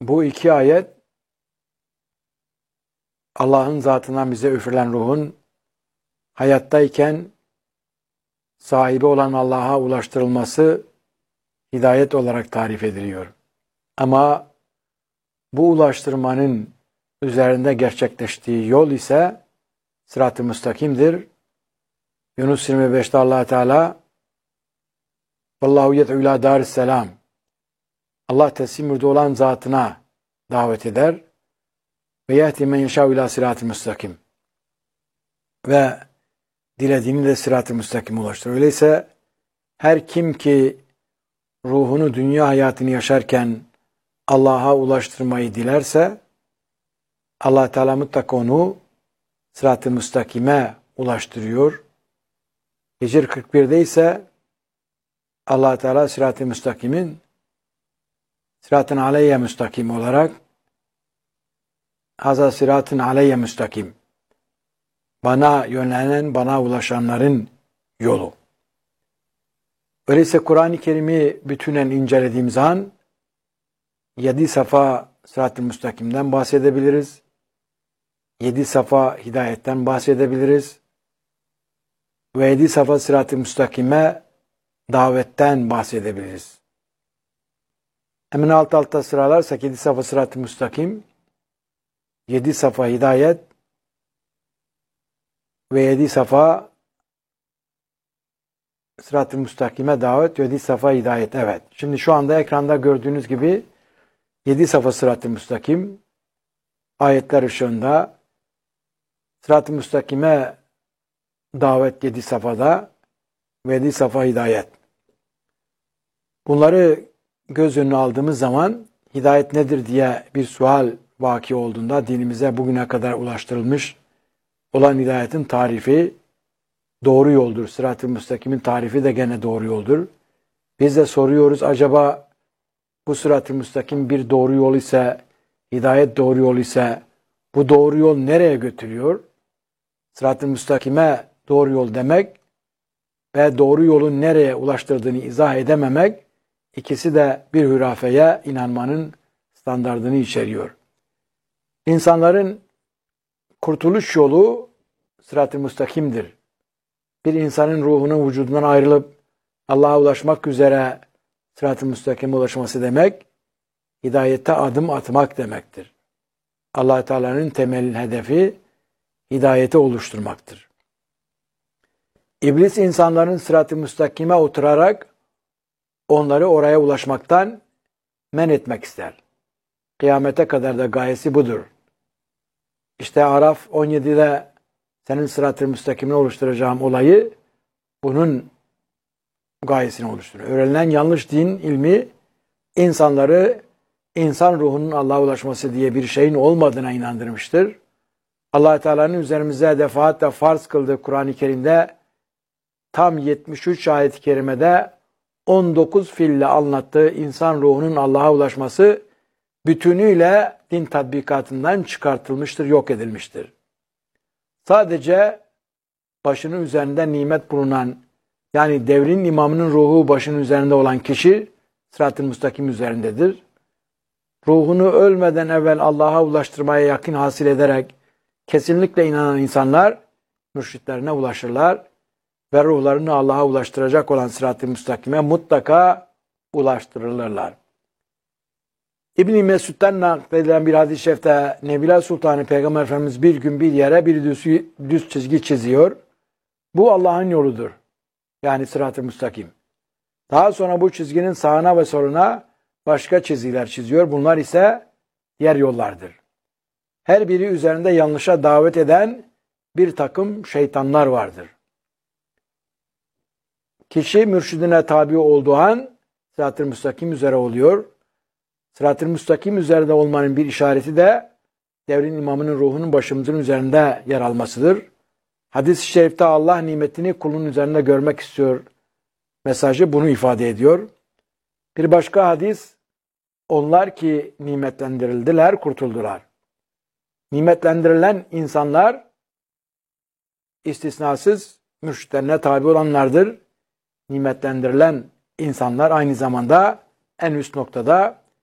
Bu iki ayet Allah'ın zatından bize üfürülen ruhun hayattayken sahibi olan Allah'a ulaştırılması hidayet olarak tarif ediliyor. Ama bu ulaştırmanın üzerinde gerçekleştiği yol ise sırat-ı müstakimdir. Yunus 25'te Allah Teala Vallahu yed'u ila darisselam, Allah teslim yurdu olan zatına davet eder. Ve yehdi men yeşâ'u ilâ sirât-ı müstakim. Ve dilediğini de sırat-ı müstakime ulaştırır. Öyleyse her kim ki ruhunu dünya hayatını yaşarken Allah'a ulaştırmayı dilerse Allah Teala mutlaka onu sırat-ı müstakime ulaştırıyor. Hicr 41'de ise Allah Teala sırat-ı müstakimin sıratın aleyye müstakim olarak haza sıratın aleyye müstakim, bana yönlenen, bana ulaşanların yolu. Öyleyse Kur'an-ı Kerim'i bütünen incelediğimiz an 7 safa sırat-ı müstakimden bahsedebiliriz. 7 safa hidayetten bahsedebiliriz. Ve 7 safa sırat-ı müstakime davetten bahsedebiliriz. Hemen alt alta sıralarsak 7 safa sırat-ı müstakim, 7 safa hidayet ve 7 safa sırat-ı müstakime davet, 7 safa hidayet. Evet. Şimdi şu anda ekranda gördüğünüz gibi 7 safa sırat-ı müstakim ayetler ışığında, sırat-ı müstakime davet 7 safhada ve 7 safa hidayet. Bunları göz önüne aldığımız zaman hidayet nedir diye bir sual vaki olduğunda dinimize bugüne kadar ulaştırılmış olan hidayetin tarifi doğru yoldur. Sırat-ı müstakimin tarifi de gene doğru yoldur. Biz de soruyoruz, acaba bu sırat-ı müstakim bir doğru yol ise, hidayet doğru yol ise bu doğru yol nereye götürüyor? Sırat-ı müstakime doğru yol demek ve doğru yolun nereye ulaştırdığını izah edememek, ikisi de bir hürafeye inanmanın standardını içeriyor. İnsanların kurtuluş yolu sırat-ı müstakimdir. Bir insanın ruhunun vücudundan ayrılıp Allah'a ulaşmak üzere sırat-ı müstakime ulaşması demek, hidayete adım atmak demektir. Allah Teala'nın temel hedefi hidayeti oluşturmaktır. İblis insanların sırat-ı müstakime oturarak onları oraya ulaşmaktan men etmek ister. Kıyamete kadar da gayesi budur. İşte Araf 17'de senin sırat-ı müstakimini oluşturacağım olayı bunun gayesini oluşturuyor. Öğrenilen yanlış din ilmi insanları insan ruhunun Allah'a ulaşması diye bir şeyin olmadığına inandırmıştır. Allah Teala'nın üzerimize defaatle farz kıldığı Kur'an-ı Kerim'de tam 73 ayet-i kerimede 19 fiille anlattığı insan ruhunun Allah'a ulaşması bütünüyle din tatbikatından çıkartılmıştır, yok edilmiştir. Sadece başının üzerinde nimet bulunan, yani devrin imamının ruhu başının üzerinde olan kişi sırat-ı müstakim üzerindedir. Ruhunu ölmeden evvel Allah'a ulaştırmaya yakın hasıl ederek kesinlikle inanan insanlar mürşitlerine ulaşırlar ve ruhlarını Allah'a ulaştıracak olan sırat-ı müstakime mutlaka ulaştırılırlar. İbn-i Mesud'dan nakledilen bir hadis-i şerifte Nebila Sultanı Peygamber Efendimiz bir gün bir yere bir düz çizgi çiziyor. Bu Allah'ın yoludur. Yani sırat-ı müstakim. Daha sonra bu çizginin sağına ve soluna başka çizgiler çiziyor. Bunlar ise diğer yollardır. Her biri üzerinde yanlışa davet eden bir takım şeytanlar vardır. Kişi mürşidine tabi olduğu an sırat-ı müstakim üzere oluyor. Sırat-ı müstakim üzerinde olmanın bir işareti de devrin imamının ruhunun başımızın üzerinde yer almasıdır. Hadis-i şerifte Allah nimetini kulun üzerinde görmek istiyor mesajı bunu ifade ediyor. Bir başka hadis, onlar ki nimetlendirildiler, kurtuldular. Nimetlendirilen insanlar istisnasız mürşitlerine tabi olanlardır. Nimetlendirilen insanlar aynı zamanda en üst noktada